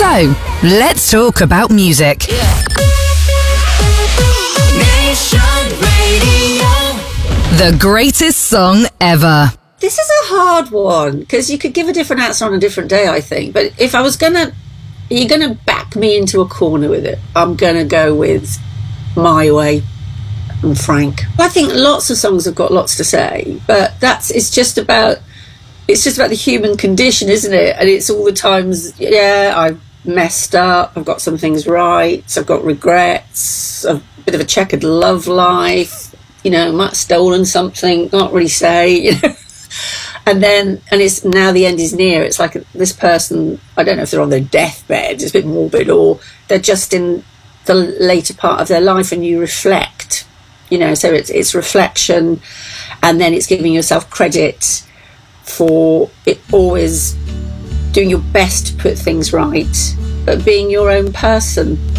So, let's talk about music. Nation Radio. The greatest song ever. This is a hard one, because you could give a different answer on a different day, I think. But if I was you're going to back me into a corner with it, I'm going to go with My Way and Frank. I think lots of songs have got lots to say, but it's just about the human condition, isn't it? And it's all the times, I've messed up, I've got some things right, I've got regrets, a bit of a checkered love life, might have stolen something, can't really say, And it's now the end is near. It's like this person, I don't know if they're on their deathbed, it's a bit morbid, or they're just in the later part of their life, and you reflect, so it's reflection, and then it's giving yourself credit for it, always doing your best to put things right, but being your own person.